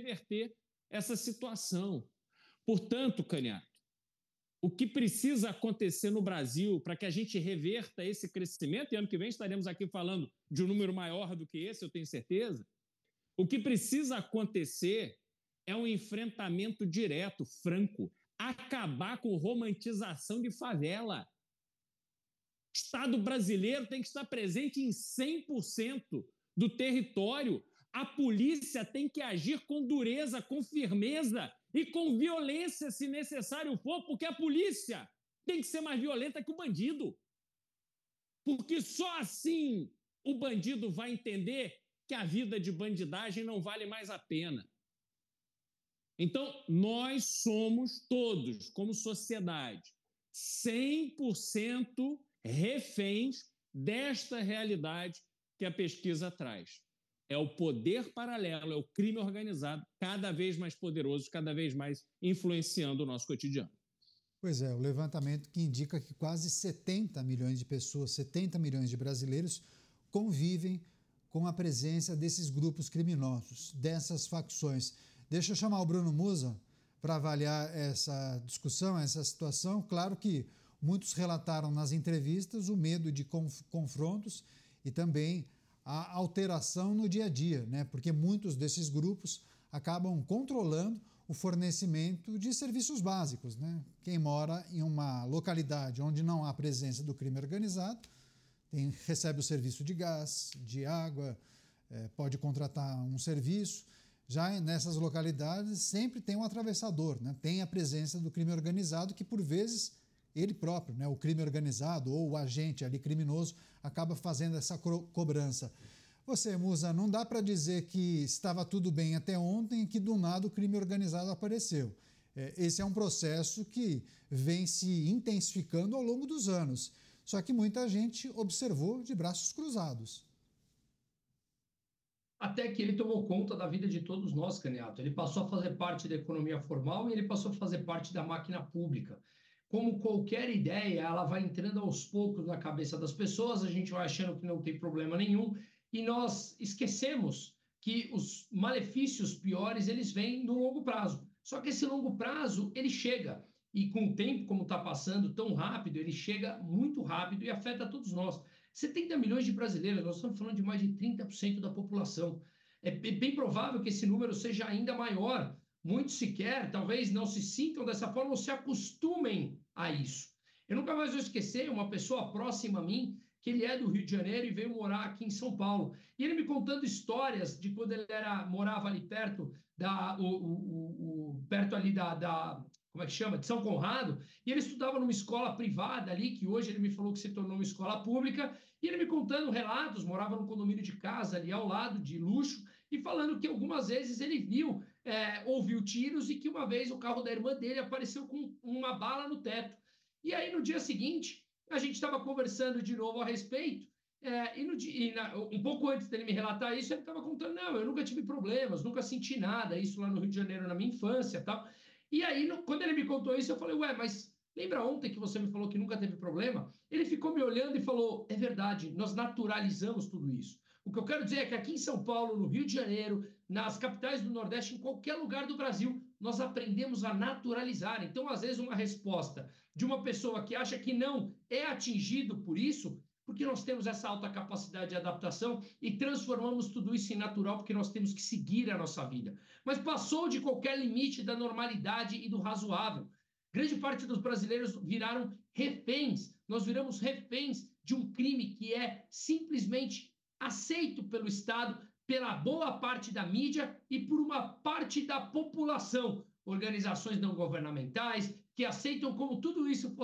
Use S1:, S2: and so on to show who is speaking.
S1: reverter essa situação. Portanto, Canhato, o que precisa acontecer no Brasil para que a gente reverta esse crescimento, e ano que vem estaremos aqui falando de um número maior do que esse, eu tenho certeza, o que precisa acontecer é um enfrentamento direto, franco, acabar com romantização de favela. O Estado brasileiro tem que estar presente em 100% do território. A polícia tem que agir com dureza, com firmeza e com violência, se necessário for, porque a polícia tem que ser mais violenta que o bandido. Porque só assim o bandido vai entender que a vida de bandidagem não vale mais a pena. Então, nós somos todos, como sociedade, 100% reféns desta realidade que a pesquisa traz. É o poder paralelo, é o crime organizado, cada vez mais poderoso, cada vez mais influenciando o nosso cotidiano.
S2: Pois é, o levantamento que indica que quase 70 milhões de pessoas, 70 milhões de brasileiros convivem com a presença desses grupos criminosos, dessas facções. Deixa eu chamar o Bruno Musa para avaliar essa discussão, essa situação. Claro que muitos relataram nas entrevistas o medo de confrontos e também a alteração no dia a dia, né? Porque muitos desses grupos acabam controlando o fornecimento de serviços básicos, né? Quem mora em uma localidade onde não há presença do crime organizado recebe o serviço de gás, de água, pode contratar um serviço. Já nessas localidades sempre tem um atravessador, né? Tem a presença do crime organizado que, por vezes, ele próprio, né, o crime organizado ou o agente ali criminoso, acaba fazendo essa cobrança. Você, Musa, não dá para dizer que estava tudo bem até ontem e que do nada o crime organizado apareceu. Esse é um processo que vem se intensificando ao longo dos anos. Só que muita gente observou de braços cruzados.
S3: Até que ele tomou conta da vida de todos nós, Canhato. Ele passou a fazer parte da economia formal e ele passou a fazer parte da máquina pública. Como qualquer ideia, ela vai entrando aos poucos na cabeça das pessoas, a gente vai achando que não tem problema nenhum, e nós esquecemos que os malefícios piores, eles vêm no longo prazo. Só que esse longo prazo, ele chega, e com o tempo, como está passando tão rápido, ele chega muito rápido e afeta todos nós. 70 milhões de brasileiros, nós estamos falando de mais de 30% da população. É bem provável que esse número seja ainda maior. Muitos sequer, talvez não se sintam dessa forma ou se acostumem a isso. Eu nunca mais vou esquecer uma pessoa próxima a mim, que ele é do Rio de Janeiro e veio morar aqui em São Paulo. E ele me contando histórias de quando ele morava ali perto, perto ali como é que chama? De São Conrado, e ele estudava numa escola privada ali, que hoje ele me falou que se tornou uma escola pública, e ele me contando relatos, morava num condomínio de casa ali ao lado, de luxo, e falando que algumas vezes ele ouviu tiros e que uma vez o carro da irmã dele apareceu com uma bala no teto. E aí no dia seguinte, a gente estava conversando de novo a respeito, um pouco antes dele me relatar isso, ele estava contando, não, eu nunca tive problemas, nunca senti nada, isso lá no Rio de Janeiro na minha infância e tal. E aí, quando ele me contou isso, eu falei, mas lembra ontem que você me falou que nunca teve problema? Ele ficou me olhando e falou, é verdade, nós naturalizamos tudo isso. O que eu quero dizer é que aqui em São Paulo, no Rio de Janeiro, nas capitais do Nordeste, em qualquer lugar do Brasil, nós aprendemos a naturalizar. Então, às vezes, uma resposta de uma pessoa que acha que não é atingido por isso, porque nós temos essa alta capacidade de adaptação e transformamos tudo isso em natural, porque nós temos que seguir a nossa vida. Mas passou de qualquer limite da normalidade e do razoável. Grande parte dos brasileiros viraram reféns. Nós viramos reféns de um crime que é simplesmente aceito pelo Estado, pela boa parte da mídia e por uma parte da população. Organizações não governamentais que aceitam como tudo isso